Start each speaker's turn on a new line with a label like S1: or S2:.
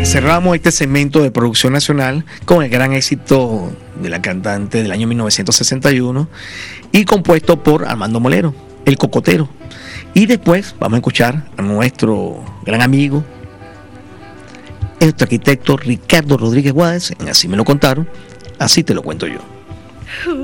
S1: Cerramos este segmento de producción nacional con el gran éxito de la cantante del año 1961 y compuesto por Armando Molero, El Cocotero. Y después vamos a escuchar a nuestro gran amigo, nuestro arquitecto Ricardo Rodríguez Guáez, en Así me lo contaron, así te lo cuento yo.